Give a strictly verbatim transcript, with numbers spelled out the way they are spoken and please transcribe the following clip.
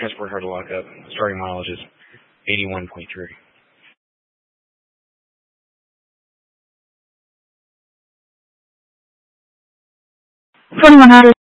transport hard to lock up. Starting mileage is eighty-one point three. twenty-one hundred.